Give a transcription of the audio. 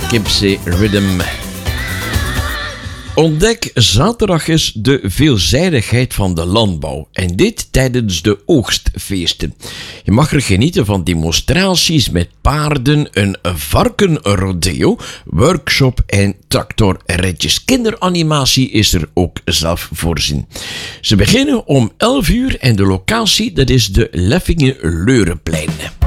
Gypsy Rhythm. Ontdek zaterdag eens de veelzijdigheid van de landbouw en dit tijdens de oogstfeesten. Je mag er genieten van demonstraties met paarden, een varkenrodeo, workshop en tractorritjes. Kinderanimatie is er ook zelf voorzien. Ze beginnen om 11 uur en de locatie dat is de Leffingen-Leurenplein.